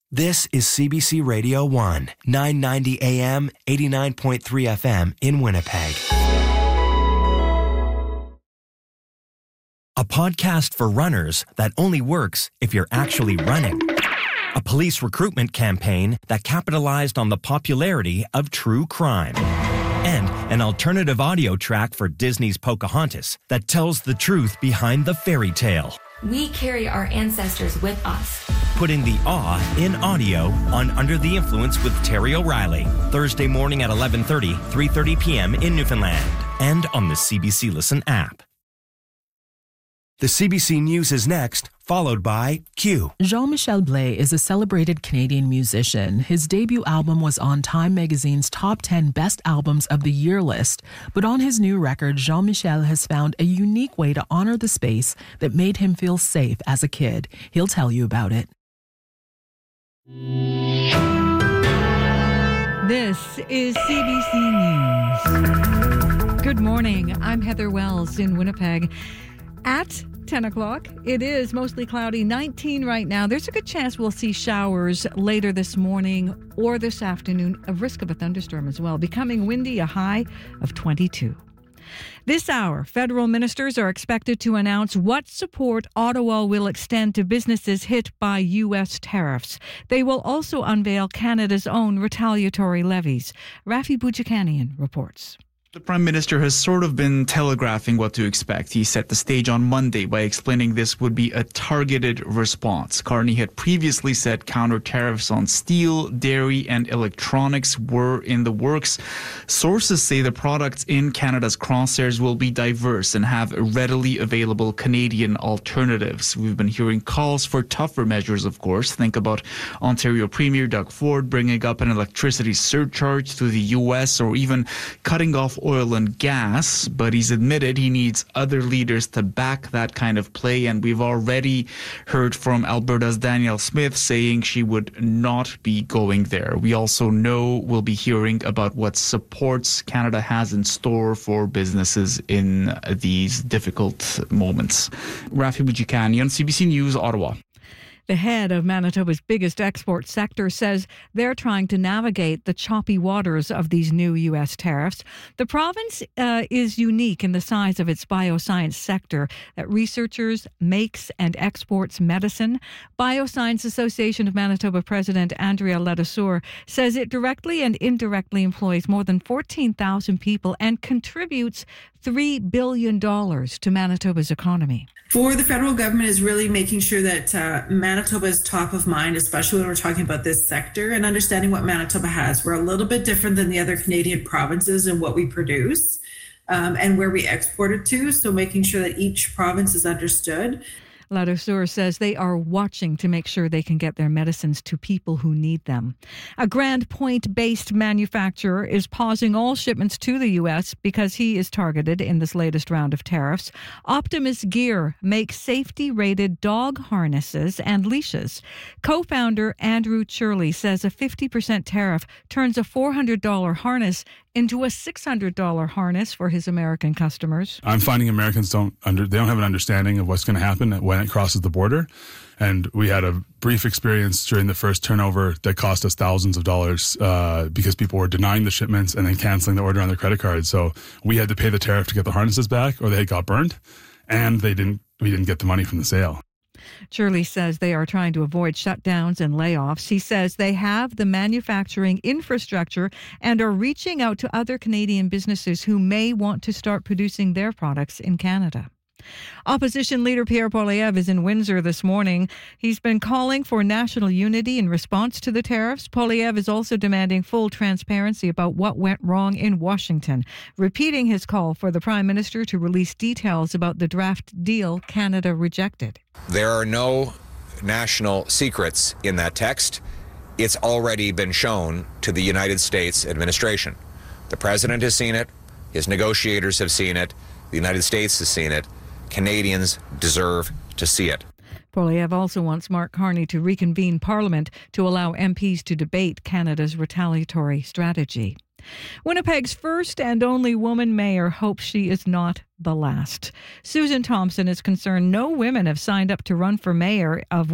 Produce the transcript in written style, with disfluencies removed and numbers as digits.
This is CBC Radio 1, 990 AM, 89.3 FM in Winnipeg. A podcast for runners that only works if you're actually running. A police recruitment campaign that capitalized on the popularity of true crime. And an alternative audio track for Disney's Pocahontas that tells the truth behind the fairy tale. We carry our ancestors with us. Putting the awe in audio on Under the Influence with Terry O'Reilly. Thursday morning at 11:30, 3:30 p.m. in Newfoundland. And on the CBC Listen app. The CBC News is next, followed by Q. Jean-Michel Blais is a celebrated Canadian musician. His debut album was on Time magazine's top 10 best albums of the year list. But on his new record, Jean-Michel has found a unique way to honor the space that made him feel safe as a kid. He'll tell you about it. This is CBC News. Good morning. I'm Heather Wells in Winnipeg. At 10 o'clock, it is mostly cloudy, 19 right now. There's a good chance we'll see showers later this morning or this afternoon, a risk of a thunderstorm as well. Becoming windy, a high of 22. This hour, federal ministers are expected to announce what support Ottawa will extend to businesses hit by U.S. tariffs. They will also unveil Canada's own retaliatory levies. Rafi Boudjikanian reports. The Prime Minister has sort of been telegraphing what to expect. He set the stage on Monday by explaining this would be a targeted response. Carney had previously said counter tariffs on steel, dairy, and electronics were in the works. Sources say the products in Canada's crosshairs will be diverse and have readily available Canadian alternatives. We've been hearing calls for tougher measures, of course. Think about Ontario Premier Doug Ford bringing up an electricity surcharge to the U.S. or even cutting off oil and gas, but he's admitted he needs other leaders to back that kind of play, and we've already heard from Alberta's Danielle Smith saying she would not be going there. We also know we'll be hearing about what supports Canada has in store for businesses in these difficult moments. Rafi Boudjikanian, CBC News, Ottawa. The head of Manitoba's biggest export sector says they're trying to navigate the choppy waters of these new U.S. tariffs. The province is unique in the size of its bioscience sector that researchers, makes and exports medicine. Bioscience Association of Manitoba President Andrea Ledesor says it directly and indirectly employs more than 14,000 people and contributes $3 billion to Manitoba's economy. For the federal government is really making sure that Manitoba is top of mind, especially when we're talking about this sector and understanding what Manitoba has. We're a little bit different than the other Canadian provinces in what we produce and where we export it to. So making sure that each province is understood. Ledesor says they are watching to make sure they can get their medicines to people who need them. A Grand Point-based manufacturer is pausing all shipments to the U.S. because he is targeted in this latest round of tariffs. Optimus Gear makes safety-rated dog harnesses and leashes. Co-founder Andrew Churley says a 50% tariff turns a $400 harness into a $600 harness for his American customers. I'm finding Americans don't have an understanding of what's going to happen when it crosses the border. And we had a brief experience during the first turnover that cost us thousands of dollars because people were denying the shipments and then canceling the order on their credit card. So we had to pay the tariff to get the harnesses back, or they got burned, and we didn't get the money from the sale. Shirley says they are trying to avoid shutdowns and layoffs. He says they have the manufacturing infrastructure and are reaching out to other Canadian businesses who may want to start producing their products in Canada. Opposition leader Pierre Poilievre is in Windsor this morning. He's been calling for national unity in response to the tariffs. Poilievre is also demanding full transparency about what went wrong in Washington, repeating his call for the Prime Minister to release details about the draft deal Canada rejected. There are no national secrets in that text. It's already been shown to the United States administration. The President has seen it. His negotiators have seen it. The United States has seen it. Canadians deserve to see it. Poilievre also wants Mark Carney to reconvene Parliament to allow MPs to debate Canada's retaliatory strategy. Winnipeg's first and only woman mayor hopes she is not the last. Susan Thompson is concerned no women have signed up to run for mayor of